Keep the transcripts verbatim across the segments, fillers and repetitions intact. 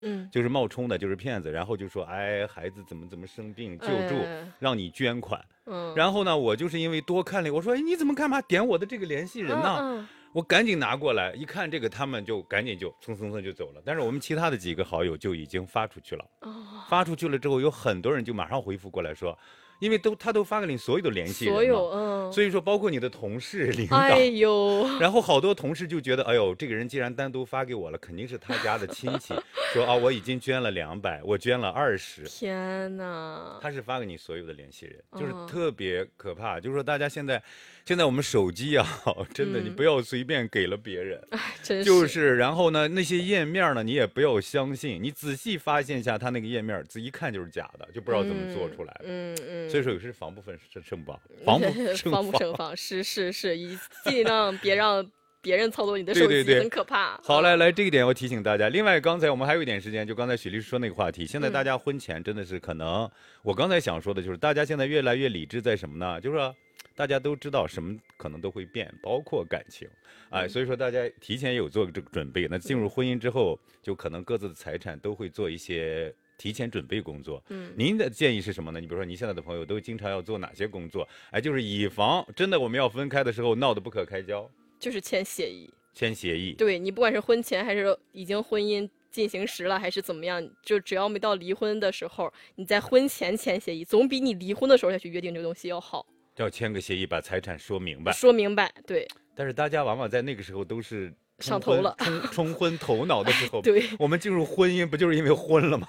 嗯， 就是冒充的，就是骗子，然后就说，哎，孩子怎么怎么生病，救助， 哎让你捐款。 嗯然后呢，我就是因为多看了，我说，哎，你怎么干嘛点我的这个联系人呢？ 嗯嗯， 我赶紧拿过来，一看这个，他们就赶紧就蹭蹭蹭就走了。但是我们其他的几个好友就已经发出去了， 哦， 发出去了之后，有很多人就马上回复过来说，因为都他都发给你所有的联系所人嘛， 有嗯， 所以说包括你的同事、领导， 哎呦， 然后好多同事就觉得，哎呦，这个人既然单独发给我了，肯定是他家的亲戚，说啊，我已经捐了两百，我捐了二十， 天呐， 他是发给你所有的联系人，就是嗯特别可怕。就是说，大家现在，现在我们手机啊，真的你嗯不要随便给了别人， 哎，真就是是，然后呢，那些页面呢，你也不要相信，你仔细发现一下，他那个页面，仔一看就是假的，就不知道怎么做出来的。 嗯嗯， 所以说，有时防不胜胜防，防不胜防不胜防，是是是，一尽量别让别人操作你的手机， 对对对很可怕。 好， 嗯来来，这一点我提醒大家。另外，刚才我们还有一点时间，就刚才许律师说那个话题，现在嗯大家婚前真的是可能，我刚才想说的就是，大家现在越来越理智在什么呢？就是说，大家都知道什么可能都会变，包括感情，哎， 嗯所以说大家提前有做这个准备。那进入婚姻之后，就可能各自的财产都会做一些提前准备工作。 嗯， 您的建议是什么呢？你比如说，您现在的朋友都经常要做哪些工作？哎，就是以防真的我们要分开的时候闹得不可开交， 就是签协议。 签协议。 对你不管是婚前还是已经婚姻进行时了，还是怎么样，就只要没到离婚的时候，你在婚前签协议，总比你离婚的时候再去约定这个东西要好。 要签个协议，把财产说明白。 说明白，对， 但是大家往往在那个时候都是上头了冲冲昏头脑的时候。 对， 我们进入婚姻不就是因为婚了吗？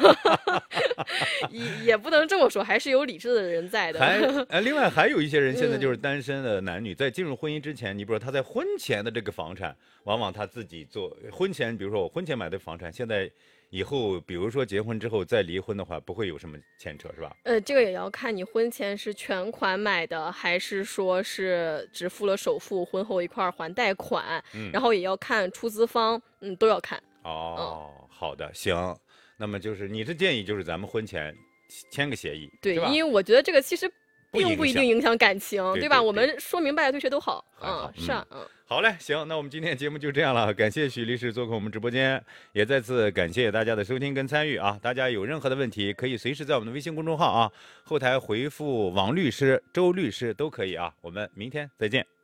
也也不能这么说，还是有理智的人在的。 还呃，另外还有一些人现在嗯就是单身的男女，在进入婚姻之前，你比如说他在婚前的这个房产，往往他自己做婚前，比如说我婚前买的房产，现在以后比如说结婚之后再离婚的话，不会有什么牵扯，是吧？ 呃，这个也要看你婚前是全款买的，还是说是只付了首付，婚后一块儿还贷款， 嗯然后也要看出资方，嗯，都要看。 哦，好的，行。那么就是你的建议就是咱们婚前签个协议， 对， 是吧？ 因为我觉得这个其实不并不一影响定影响感情，吧？ 对对对我们说明白了，对谁都好。 还好嗯，是啊，嗯。 好嘞，行，那我们今天节目就这样了，感谢许律师做客我们直播间，也再次感谢大家的收听跟参与啊！大家有任何的问题，可以随时在我们的微信公众号啊后台回复王律师、周律师都可以啊，我们明天再见。